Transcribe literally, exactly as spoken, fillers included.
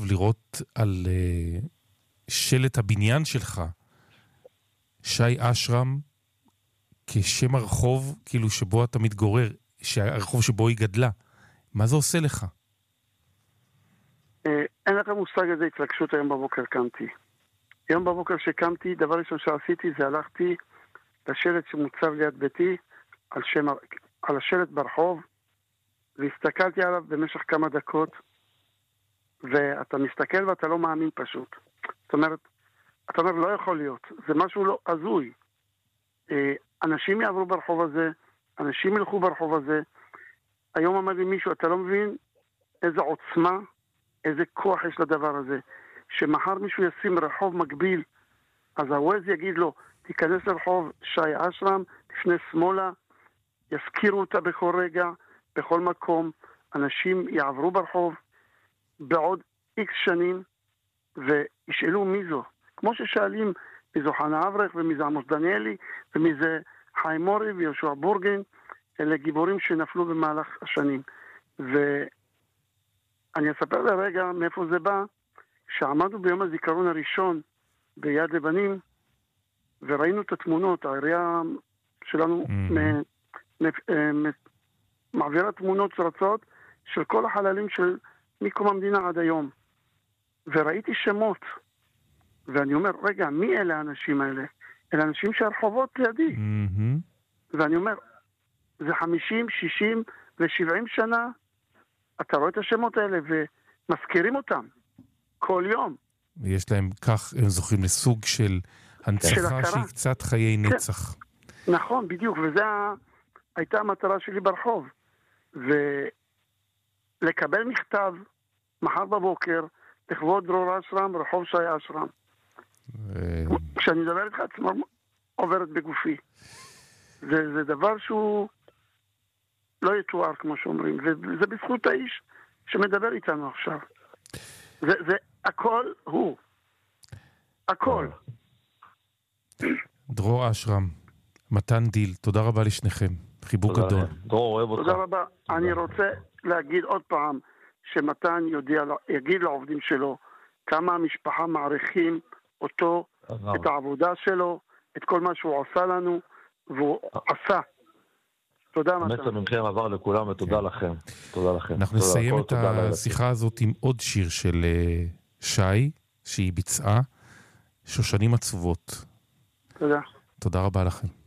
לראות על uh, שלט הבניין שלך, שי אשרם, כשם הרחוב, כאילו שבו אתה מתגורר, הרחוב שבו היא גדלה. מה זה עושה לך? אין לך מושג איזה התרגשות היום בבוקר קמתי. היום בבוקר שקמתי, דבר ראשון שעשיתי זה הלכתי לשלט שמוצב ליד ביתי, על, שם, על השלט ברחוב, והסתכלתי עליו במשך כמה דקות, ואתה מסתכל ואתה לא מאמין פשוט. זאת אומרת, אתה אומר, לא יכול להיות. זה משהו לא הזוי. אנשים יעברו ברחוב הזה, אנשים ילכו ברחוב הזה. היום אמר לי מישהו, אתה לא מבין איזה עוצמה, איזה כוח יש לדבר הזה. שמחר מישהו ישים רחוב מקביל, אז הווז יגיד לו, תיכנס לרחוב שי אשרם, תפנה שמאלה, יזכירו אותה בכל רגע, בכל מקום. אנשים יעברו ברחוב בעוד איקס שנים, וישאלו מי זו. כמו ששאלים מי זו חנה אברך, ומי זה עמוס דניאלי, ומי זה חיים מורי ויהושע בורגן, אלה גיבורים שנפלו במהלך השנים. ואני אספר לרגע מאיפה זה בא, שעמדנו ביום הזיכרון הראשון ביד לבנים, וראינו את התמונות, העירייה שלנו mm-hmm. מעבירה תמונות שרצות של כל החללים של מקום המדינה עד היום. וראיתי שמות, ואני אומר, רגע, מי אלה האנשים האלה? אלה אנשים שהרחובות לידי. Mm-hmm. ואני אומר, זה חמישים, שישים ו-שבעים שנה, אתה רואה את השמות האלה ומזכירים אותם כל יום. ויש להם כך, הם זוכים לסוג של הנצחה שהיא קצת חיי נצח. כן. נכון, בדיוק, וזו הייתה המטרה שלי ברחוב. ולקבל מכתב מחר בבוקר, לכבוד דרור אשרם, רחוב שי אשרם. כשאני מדבר איתך, עצמו עוברת בגופי. זה, זה דבר שהוא לא יתואר, כמו שאומרים. וזה בזכות האיש שמדבר איתנו עכשיו. זה, זה הכל הוא. הכל. דרור אשרם, מתן דיל, תודה רבה לשניכם. חיבוק גדול. דרור, אוהב אותך. תודה רבה. אני רוצה להגיד עוד פעם, שמתן יודיע, יגיד לעובדים שלו כמה המשפחה מעריכים אותו, את העבודה שלו, את כל מה שהוא עשה לנו, והוא עשה. תודה מתן. מסר מכם עבר לכולם ותודה לכם. תודה לכם. אנחנו נסיים את השיחה הזאת עם עוד שיר של שי, שהיא ביצעה, שושנים עצובות. תודה. תודה רבה לכם.